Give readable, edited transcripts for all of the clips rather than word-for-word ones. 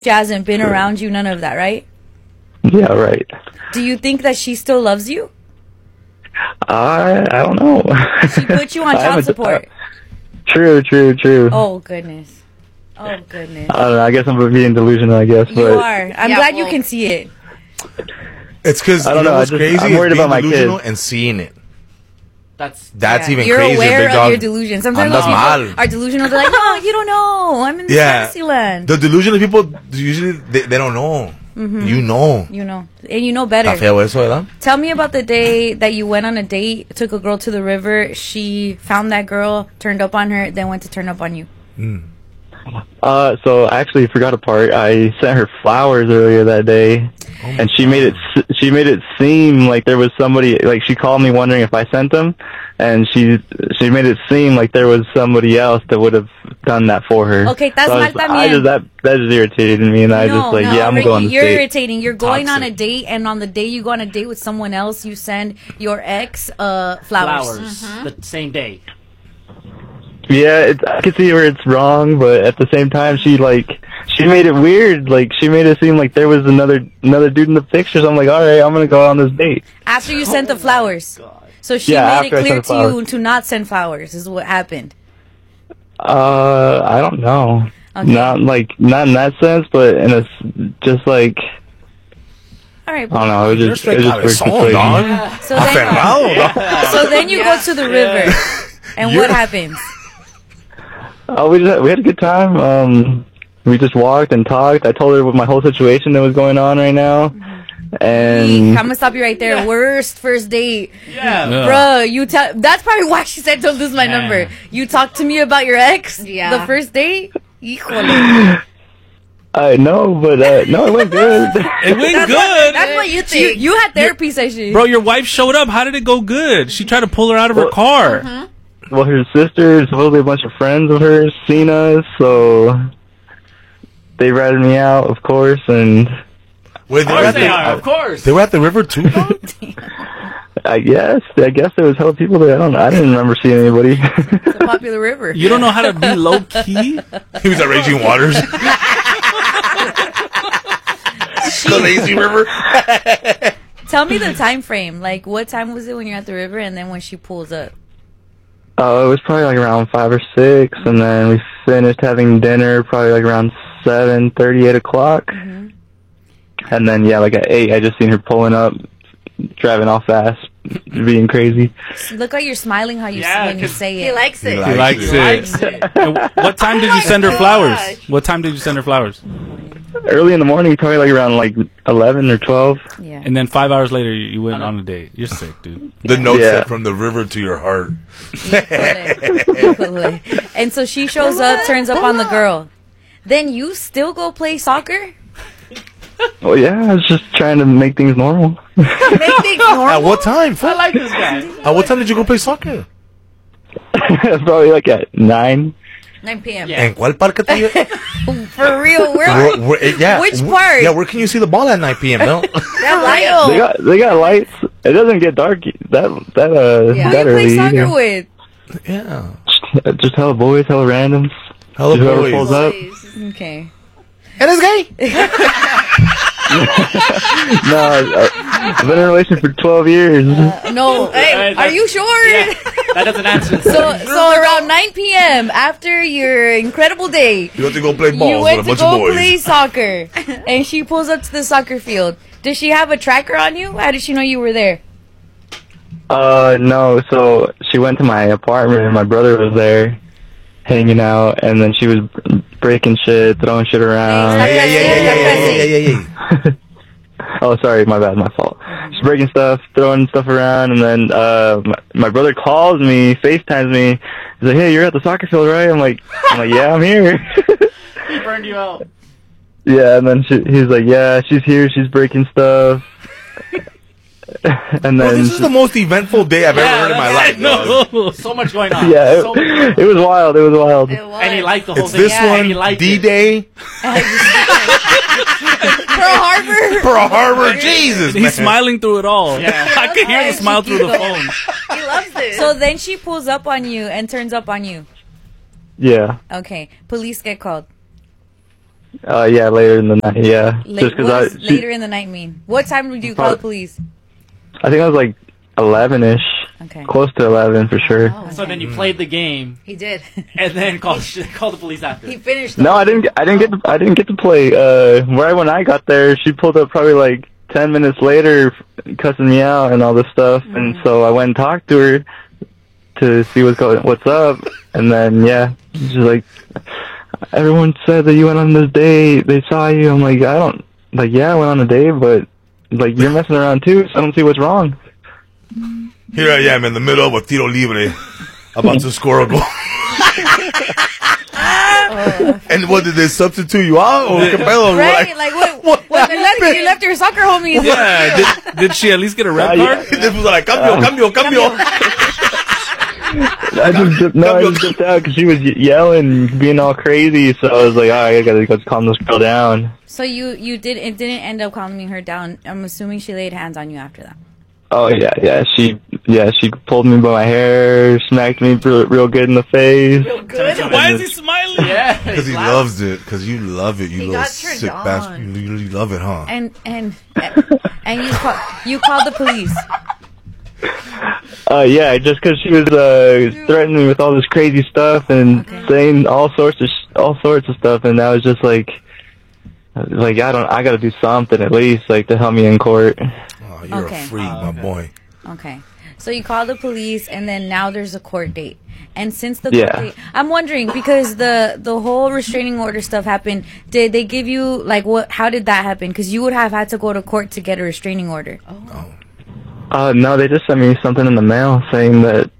She hasn't been around you, none of that, right? Yeah, right. Do you think that she still loves you? I don't know. She put you on child support. True. Oh, goodness. Oh, goodness. I don't know. I guess I'm being delusional, I guess. You are. I'm glad you can see it. It's because I don't know. what's crazy I'm worried is about my delusional kids. and seeing it. That's even You're crazier, aware big of dog. your delusion. Sometimes Andas people mal. are delusional. They're like, no, you don't know. I'm in the fantasy land. The delusional people usually they don't know. Mm-hmm. You know. You know. And you know better. Está feo eso, ¿verdad? Tell me about the day that you went on a date, took a girl to the river, she found that girl, turned up on her, then went to turn up on you. So I actually forgot a part. I sent her flowers earlier that day, and she made it seem like there was somebody. Like she called me wondering if I sent them, and she made it seem like there was somebody else that would have done that for her. Okay, that's so mal también. that just irritated me, and I just like, yeah, I'm gonna go on this You're date. irritating. You're going on a Toxic. date, and on the day you go on a date with someone else, you send your ex flowers. the same day. Yeah, I can see where it's wrong, but at the same time, she made it weird. Like she made it seem like there was another dude in the picture. So I'm like, all right, I'm gonna go on this date. After you sent the flowers. So she Yeah, made it after I clear sent to the you flowers. to not send flowers, is what happened. I don't know. Okay. Not in that sense, but just like All right. I don't know. It was just You're weird straight situation. dog. So then, so then you go to the river, and what happens? Oh, we had a good time. We just walked and talked. I told her what my whole situation that was going on right now, and I'm gonna stop you right there. Worst first date. Yeah. Bruh, that's probably why she said don't lose my number. You talked to me about your ex the first date? Híjole. I know, but no, it went good. It went good. That's what you think. You had therapy session. Bro, your wife showed up. How did it go good? She tried to pull her out of her car. Well, her sister, supposedly a bunch of friends of hers, seen us, so they ratted me out, of course, and Wait, Of course. they were at the river too, dog? I guess there was hella people there. I didn't remember seeing anybody. It's a popular river. You don't know how to be low key? He was at Raging Waters. The lazy river. Tell me the time frame. Like, what time was it when you're at the river, and then when she pulls up? It was probably like around 5 or 6, and then we finished having dinner probably like around 7:30, 8 o'clock. And then like at 8, I just seen her pulling up, driving off fast, being crazy. Look like you're smiling how you when you say it. He likes it. He likes it. And what time did you send her flowers? What time did you send her flowers? Early in the morning, probably like around like 11 or 12. Yeah. And then 5 hours later, you went on a date. You're sick, dude. The note Yeah. said from the river to your heart. And so she shows up, turns up on the girl. Then you still go play soccer? Well, yeah, I was just trying to make things normal. Make things normal? At what time? I like this guy. At what time did you go play soccer? Probably like at 9. 9 p.m. ¿En cuál parque te For real, where? Which part? Yeah, where can you see the ball at 9 p.m., no? That They got lights. It doesn't get dark that Who you early play soccer either. with? Yeah. Just hella boys, hella randoms. Hello, Whoever boys. pulls up. Okay. And it's gay. No, I've been in a relationship for 12 years. No, hey, are you sure? Yeah, that doesn't answer. So around 9 p.m. after your incredible day, You have to go play you balls with went a to bunch go of boys. play soccer, and she pulls up to the soccer field. Does she have a tracker on you? How did she know you were there? No, so she went to my apartment and my brother was there hanging out, and then she was breaking shit, throwing shit around. Yeah. Oh, sorry, my bad, my fault. She's breaking stuff, throwing stuff around, and then my brother calls me, FaceTimes me. He's like, "Hey, you're at the soccer field, right?" I'm like, "Yeah, I'm here." He burned you out. Yeah, and then he's like, "Yeah, she's here, she's breaking stuff." And Bro, then this is the most eventful day I've ever heard in my life. dog. No. So much going on. yeah, So much going on. it was wild. It was wild. And he liked the whole It's thing. this And he one, liked it. D-Day, Pearl Harbor. Pearl Harbor, Jesus, He's man. smiling through it all. Yeah. I could hear the smile through the phone. He loves it. So then she pulls up on you and turns up on you. Yeah. Okay, police get called. Yeah, later in the night. Yeah, What does later in the night mean? What time would you call the police? I think I was like 11ish. Okay. Close to 11 for sure. Oh, okay. So then you played the game. He did. And then called the police after. He finished. No, I didn't get to play. Right when I got there, she pulled up probably like 10 minutes later, cussing me out and all this stuff. And so I went and talked to her to see what's up. And then she's like, everyone said that you went on this date. They saw you. I'm like, I went on a date, but like you're messing around too. So I don't see what's wrong. Here I am in the middle of a tiro libre, about to score a goal. And what, did they substitute you out? Or qué pedo? Right? Like what? You left your soccer homies. Yeah. Did she at least get a red card? This was like, cambio. I just dipped out because she was yelling, being all crazy. So I was like, all right, I gotta go calm this girl down. So it didn't end up calming her down. I'm assuming she laid hands on you after that. Oh yeah. She pulled me by my hair, smacked me real good in the face. Real good. Why is he smiling? Yeah. Because he loves it. Because you love it. You little got sick turned on. bastard. You really love it, huh? And you called the police. Yeah, just because she was threatening me with all this crazy stuff and saying all sorts of stuff, and I was just like I got to do something at least, like to help me in court. Oh, you're a freak, my boy. Okay. So you call the police, and then now there's a court date. And since the court date, I'm wondering, because the whole restraining order stuff happened, did they give you, like, how did that happen? Because you would have had to go to court to get a restraining order. No, they just sent me something in the mail saying that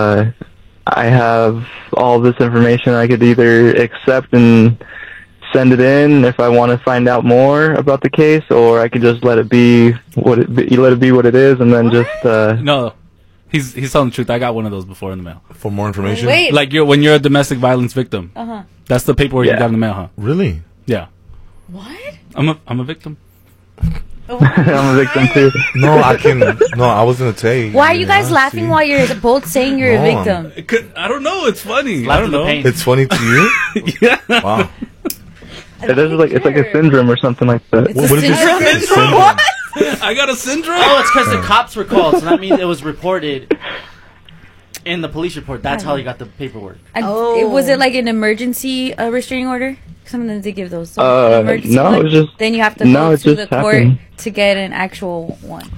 I have all this information I could either accept and send it in if I want to find out more about the case, or I could just let it be what it is, and then just No, he's telling the truth. I got one of those before in the mail. For more information? Wait. Like when you're a domestic violence victim. That's the paperwork you got in the mail, huh? Really? Yeah. What? I'm a victim. I'm a victim too. No, I was going to say. Why are you guys laughing while you're both saying you're a victim? I don't know. It's funny. Laugh I don't at the know. pain. It's funny to you? Yeah. Wow. It's like a syndrome or something like that. It's a syndrome? Syndrome? What? I got a syndrome? Oh, it's because the cops were called, so that means it was reported in the police report. That's how you got the paperwork. Was it like an emergency restraining order? Sometimes they give those. No, it was just. Then you have to No, go it to just the court happened. to get an actual one.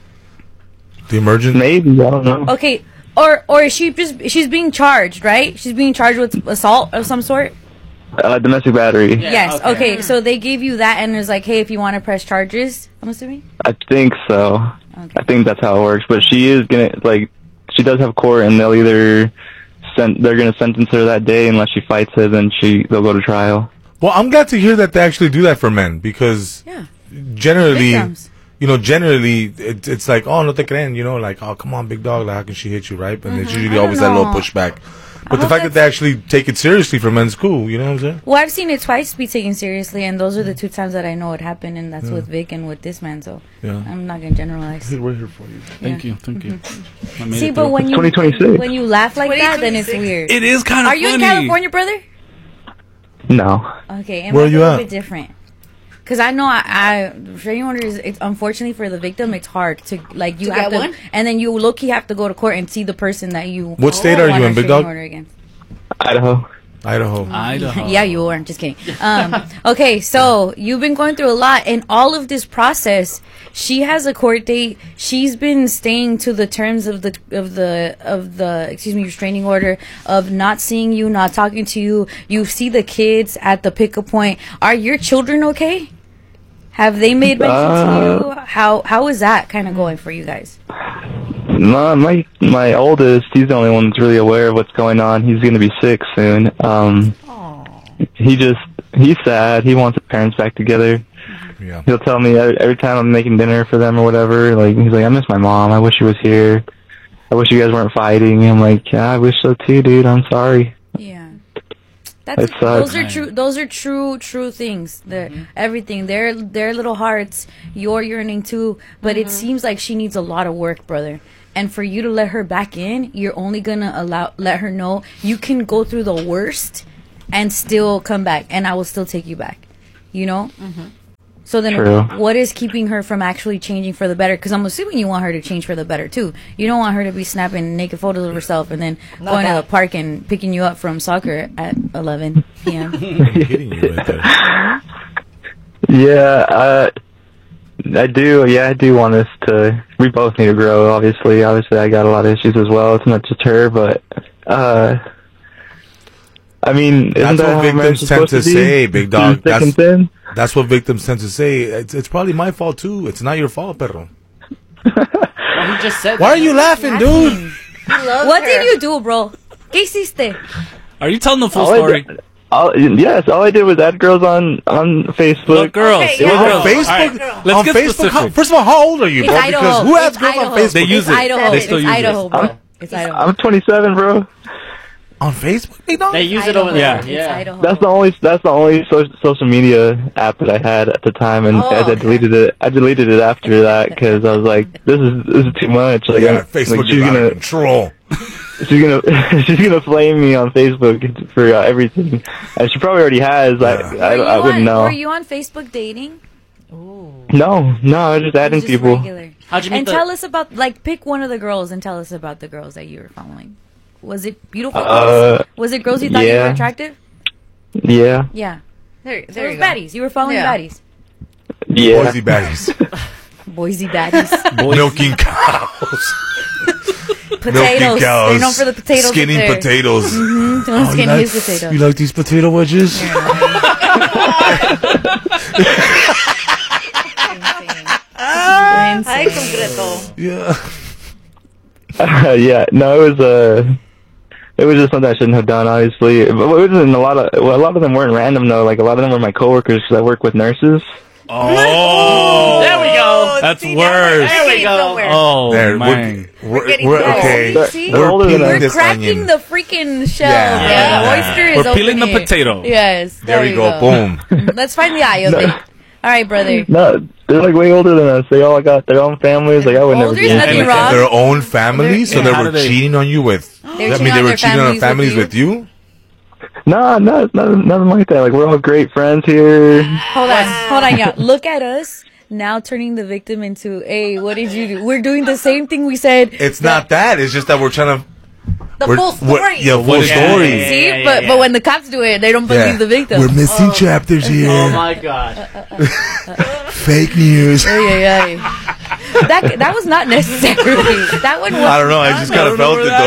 The emergency? Maybe, I don't know. Okay, or is she's being charged, right? She's being charged with assault of some sort. Domestic battery. Yeah, Yes. Okay. So they gave you that, and it's like, hey, if you want to press charges, I'm assuming. I think so. Okay. I think that's how it works. But she is gonna she does have court, and they're gonna sentence her that day unless she fights it. Then they'll go to trial. Well, I'm glad to hear that they actually do that for men, because generally, Victims. generally it's like, oh, no te creen, like, oh, come on, big dog, like, how can she hit you, right? And it's usually I always that don't little know. pushback. But the fact that they actually take it seriously for men's cool, you know what I'm saying? Well, I've seen it twice be taken seriously, and those are the two times that I know it happened, and that's with Vic and with this man. So I'm not gonna generalize. We're here for you. Thank you. I made See, it but through. when you 2026. laugh like that, then it's weird. It is kind of Are funny. you in California, brother? No. Okay, and Where are mine's you a little at? bit different. Because I know restraining order is, it's unfortunately for the victim, it's hard to like you To have get to, one? and then you low-key have to go to court and see the person that you. What state are want you a in, Big restraining Dog? order against. Idaho. Idaho. Idaho. Yeah, you are. I'm just kidding. Okay, so you've been going through a lot, in all of this process. She has a court date. She's been staying to the terms of the restraining order, of not seeing you, not talking to you. You see the kids at the pickup point. Are your children okay? Have they made mention to you? How is that kind of going for you guys? My oldest, he's the only one that's really aware of what's going on. He's going to be 6 soon. He's sad. He wants his parents back together. Yeah. He'll tell me every time I'm making dinner for them or whatever, like, he's like, I miss my mom. I wish she was here. I wish you guys weren't fighting. I'm like, yeah, I wish so too, dude. I'm sorry. Yeah. It sucks. Those are true things. Everything. Their little hearts, you're yearning too, but it seems like she needs a lot of work, brother. And for you to let her back in, you're only gonna let her know you can go through the worst and still come back, and I will still take you back. you know? So then True. what is keeping her from actually changing for the better? Because I'm assuming you want her to change for the better, too. You don't want her to be snapping naked photos of herself and then going to the park and picking you up from soccer at 11 p.m. Hitting you right there. Yeah, I do. Yeah, I do want us to. We both need to grow. Obviously, I got a lot of issues as well. It's not just her, but I mean, That's what victims tend to say, big dog. That's what victims tend to say. It's probably my fault too. It's not your fault, perro. Well, he just said Why that. are you laughing, dude? What did you do, bro? ¿Qué hiciste? Are you telling the full All story? Yes, all I did was add girls on Facebook. Look, girls. Okay, It was yeah. on Facebook. All right, let's on get Facebook. specific. First of all, how old are you, It's bro? Idaho. Because who adds It's girls on Idaho. Facebook? They use It's it. Idaho. They still It's use it. Idaho, bro. It's Idaho. I'm 27, bro. On Facebook, big dog? They use it Idaho. over there. Yeah. It's Idaho. That's the only social media app that I had at the time, and I deleted it. I deleted it after that because I was like, this is too much. Like, Yeah, Facebook like is out of control. she's gonna flame me on Facebook for everything. And she probably already has. I wouldn't know. Were you on Facebook dating? No, I was just adding Just people. regular. How'd you meet And the- tell us about, like, pick one of the girls and tell us about the girls that you were following. Was it beautiful girls? Was it girls you thought you were yeah. attractive? Yeah, Yeah. There So it was you go. baddies. You were following Yeah. baddies. yeah. Boise baddies. Boise baddies. Milking cows. Potatoes. Milking cows. They're known for the potatoes. Skinning up there. potatoes. Don't skin his potatoes. You like these potato wedges? Ay, concreto. Yeah. Yeah. No, it was just something I shouldn't have done. Obviously, but it wasn't a lot of them weren't random though. Like a lot of them were my coworkers because I work with nurses. Oh, There we go. that's See, worse. There we go. Oh, There, man. we're getting okay. close. See? They're older than peeling us. We're this cracking onion. the freaking shell. Yeah. Yeah. The oyster is We're peeling the opening. potato. Yes. There we you go. Boom. Let's find the eye of No. it. All right, brother. No, they're like way older than us. They all got their own families. Like I would never Older do is that. nothing And wrong. their own families, so Yeah. they How were do they- cheating on you with. They were I cheating mean, on they were their cheating on their families families with with you. No, it's nothing like that. Like we're all great friends here. Hold on, yeah. Look at us now turning the victim into, hey, what did you do? We're doing the same thing we said. It's not that. It's just that we're trying to. The we're- full story. Yeah, full What is- story. Yeah, See, yeah, but yeah. but when the cops do it, they don't believe Yeah. the victim. We're missing chapters here. Oh my god. Fake news. Ay, ay, ay. That was not necessary. That one was. I don't know. I just kind of felt it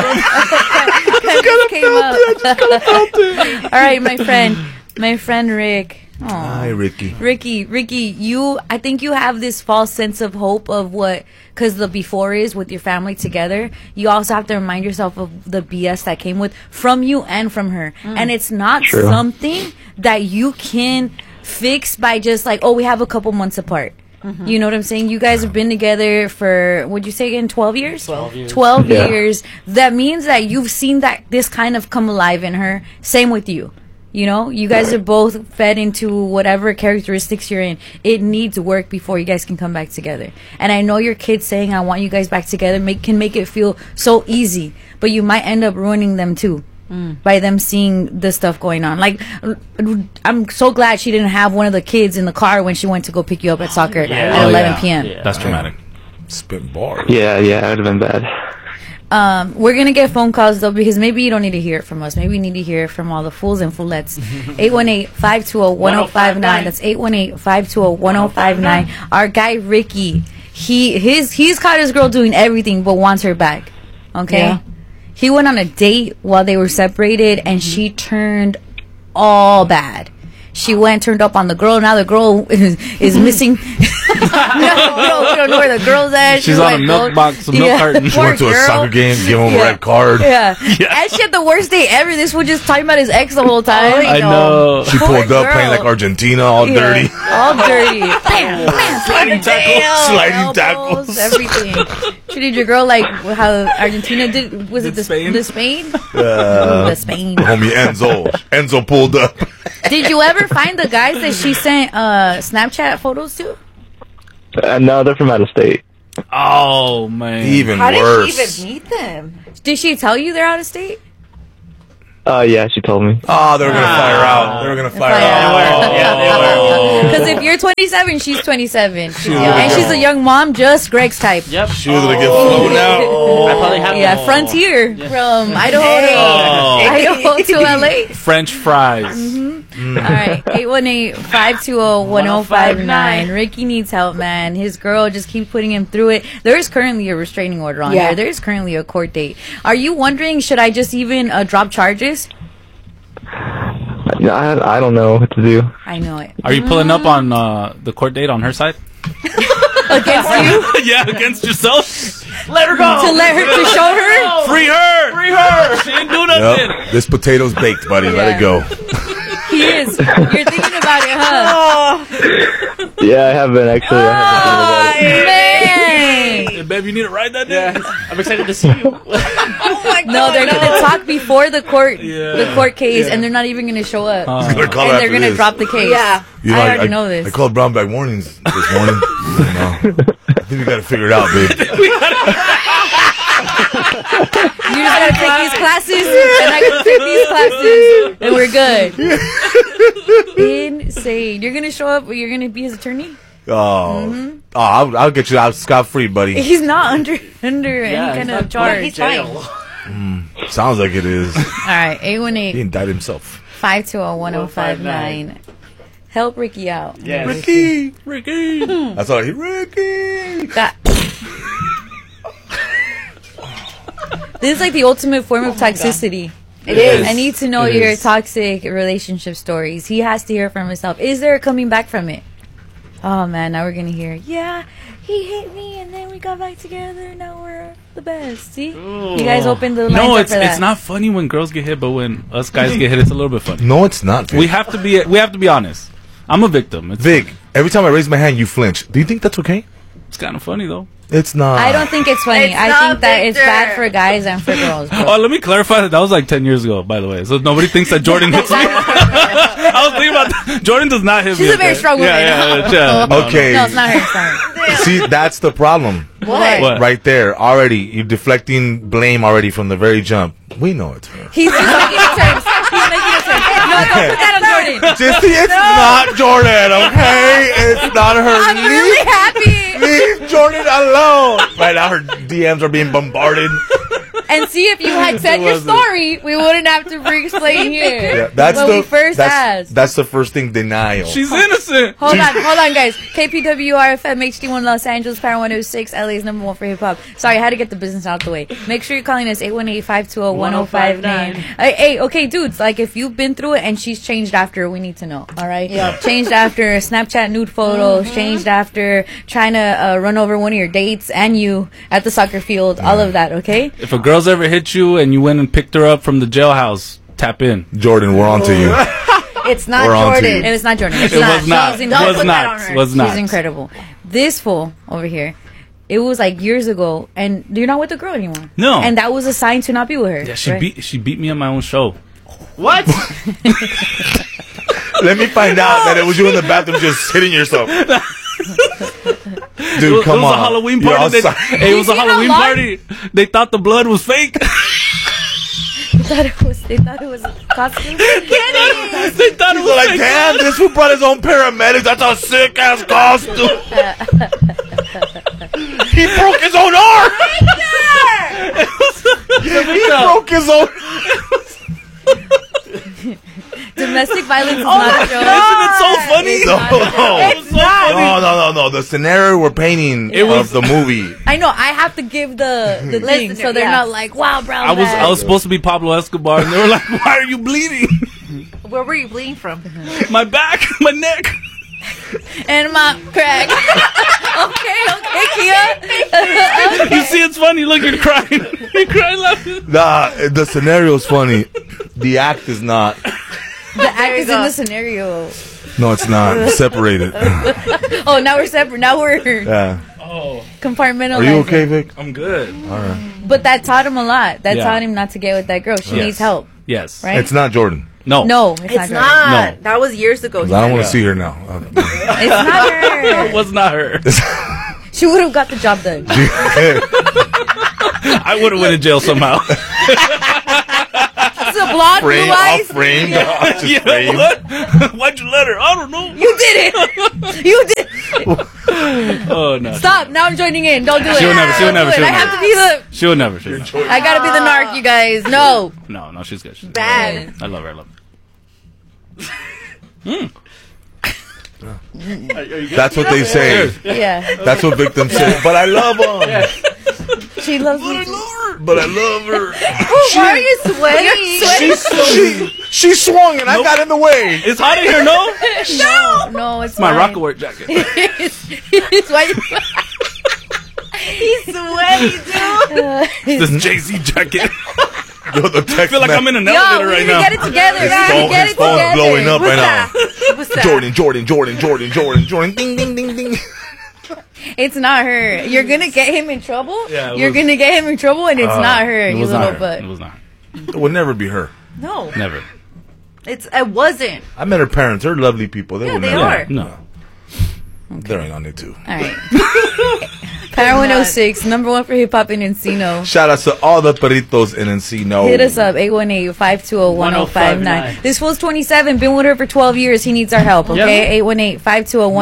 though. Came up. All right, my friend Rick. Aw. Hi, Ricky. Ricky, I think you have this false sense of hope of what, because the before is with your family together. You also have to remind yourself of the BS that came from you and from her. And it's not True. something that you can fix by just like, oh, we have a couple months apart. You know what I'm saying? You guys have been together for, what'd you say again, 12 years? 12 years. 12 Yeah. years. That means that you've seen that this kind of come alive in her. Same with you. You know, you guys are both fed into whatever characteristics you're in. It needs work before you guys can come back together. And I know your kids saying, I want you guys back together, can make it feel so easy. But you might end up ruining them too. By them seeing the stuff going on. Like, I'm so glad she didn't have one of the kids in the car when she went to go pick you up at soccer at Yeah. 11 yeah. p.m. Yeah. That's dramatic. Spit bars. Yeah, it would have been bad. We're going to get phone calls, though, because maybe you don't need to hear it from us. Maybe you need to hear it from all the fools and foolettes. 818-520-1059. That's 818-520-1059. Our guy, Ricky, he's caught his girl doing everything but wants her back. Okay? Yeah. He went on a date while they were separated, and she turned all bad. She turned up on the girl. Now the girl is missing. Now we don't know where the girl's at. She's on a milk box, a milk carton. She went to a Poor girl. soccer game, give him a red card. Yeah. And she had the worst day ever. This was just talking about his ex the whole time. I know. She Poor pulled up girl. playing like Argentina, all Yeah. dirty. All dirty. Bam, bam, Sliding tackles, sliding elbows, tackles. everything. Treated your girl like how Argentina did. Was it Did Spain? the Spain? The Spain. Homie Enzo pulled up. Did you ever find the guys that she sent Snapchat photos to? No, they're from out of state. Oh, man. Even How worse. did she even meet them? Did she tell you they're out of state? Yeah, she told me. Oh, they were gonna fly her out. They were gonna fly her out. Yeah, they were. Because if you're 27, she's 27. She's young. And she's a young mom, just Greg's type. Yep. She was gonna get flown out. I probably have Yeah, Frontier from Idaho to LA. French fries. All right, 818-520-1059. Ricky needs help, man. His girl just keeps putting him through it. There is currently a restraining order on there. There is currently a court date. Are you wondering, should I just even drop charges? I don't know what to do. I know it. Are you pulling up on the court date on her side? Against you? Yeah, against yourself. Let her go. To show her? Free her. Free her. She didn't do nothing. Yep. This potato's baked, buddy. Let it go. He is. You're thinking about it, huh? Yeah, I have been actually. I have been Man. Hey, babe, you need to ride that day? Yeah, I'm excited to see you. No, they're gonna talk before the court case, and they're not even gonna show up. He's gonna call and after they're gonna this. drop the case. Yeah. You know, I already know this. I called Brownback Mornings this morning. I think we got to figure it out, babe. You just gotta take these classes, and I gotta take these classes, and we're good. Insane. You're gonna show up, you're gonna be his attorney? Oh, I'll get you out scot-free, buddy. He's not under any kind of charge. He's fine. Sounds like it is. Alright, He 818 indicted himself. 520-1059. Help Ricky out. Yes. Ricky. That's all. Ricky. This is like the ultimate form of toxicity. It is. I need to know your toxic relationship stories. He has to hear from himself. Is there a coming back from it? Oh man, now we're gonna hear. Yeah, he hit me, and then we got back together. Now we're the best. See, you guys opened the lines No, up for that. it's not funny when girls get hit, but when us guys get hit, it's a little bit funny. No, it's not. Vic. We have to be honest. I'm a victim. Vic, every time I raise my hand, you flinch. Do you think that's okay? It's kind of funny though. It's not. I don't think it's funny. It's I not, think that it's Victor. bad for guys and for girls. bro. Oh, let me clarify that was like 10 years ago, by the way. So nobody thinks that Jordan hits me. I was thinking about that. Jordan does not hit me. She's a very strong woman. Yeah. Okay. No, it's not her. It's not her. See, that's the problem. What? Right there. Already, you're deflecting blame already from the very jump. We know it's her. He's making it terms. He's making it terms. No, don't put that on Jordan. Just see, it's not Jordan, okay? It's not her. I'm really happy. Leave Jordan alone. Right now, her DMs are being bombarded. And see, if you had said your story, we wouldn't have to re-explain here. Yeah, that's when we first asked. That's the first thing, denial. She's innocent. Hold on, guys. KPWR-FM, HD1 Los Angeles, Power 106, LA's #1 for hip hop. Sorry, I had to get the business out the way. Make sure you're calling us 818-520-1059. Hey, okay, dudes. Like, if you've been through it and she's changed after, we need to know. All right. Yeah. Changed after Snapchat nude photos. Changed after trying to run over one of your dates and you at the soccer field. All of that. Okay. If a girl's ever hit you and you went and picked her up from the jailhouse, tap in. Jordan, we're on to you. It's not We're on to Jordan. you. It was not Jordan. It was not. She's Don't Was put that on not. her. Was not. She's incredible. This fool over here, it was like years ago, and you're not with the girl anymore. No. And that was a sign to not be with her. Yeah, she right? beat me on my own show. What? Let me find out that it was you in the bathroom just hitting yourself. Dude, come it was on. a Halloween You're party. outside. It was a see how Halloween long- party. They thought the blood was fake. They thought it was a costume. They thought it was They're like, fake. damn, this fool brought his own paramedics. That's a sick ass costume. He broke his own arm. He broke his own. Domestic violence is not a joke. Isn't it so funny? It's No, not a joke. no. The scenario we're painting of the movie. I know. I have to give the thing, so they're not like, wow, brown I bag. was supposed to be Pablo Escobar, and they were like, "Why are you bleeding? Where were you bleeding from? My back, my neck." and my crack. okay, Kia. You see, it's funny. Look, you're crying. You're crying laughing. Nah, the scenario's funny. The act is not. The act is in the scenario. No, it's not. Separated. Oh, now we're separate. Now we're Yeah. compartmentalized. Are you okay, Vic? I'm good. All right. But that taught him a lot. That Yeah. taught him not to get with that girl. She Yes. needs help, Yes. right? It's not Jordan. No. No, it's It's not. not. No. That was years ago. 'Cause I don't want to see her now. It's not her. It was not her. She would have got the job done. I would have went to jail somehow. This is a blonde, blue Framed, eyes. framed. Just Yeah, framed. what? Why'd you let her? I don't know. You did it. You did. Oh no. Stop. Now I'm joining in. Don't do it. She would never, she would Don't never, do she it. would I have never. to be the. She would never. She would never. I gotta be the narc, you guys. No. No, she's good. She's Bad. good. I love her. I love her. That's what they say. Yeah. That's what victims say. But I love them. She loves me. But I love her. Why are you sweating? She swung and I got in the way. It's hot in here, no? No, it's It's my fine. Rockaway jacket. It's why you. He's sweaty, dude. This Jay-Z jacket. Yo, the text I feel like I'm in an elevator we right need to now. get it together, His guys. phone- Get his it phone's together. blowing up right now. What's that? Jordan. Ding, ding, ding. It's not her. You're gonna get him in trouble. Yeah, it You're was- gonna get him in trouble, and it's not her. It You was little not her. butt. It was not her. It would never be her. No, Never. it wasn't. I met her parents. They're lovely people. They would they never. are. No. They're on it too. All right. Power 106, #1 for hip hop in Encino. Shout out to all the perritos in Encino. Hit us up, 818-520-1059. This fool's 27, been with her for 12 years. He needs our help, okay? 818-520-1059.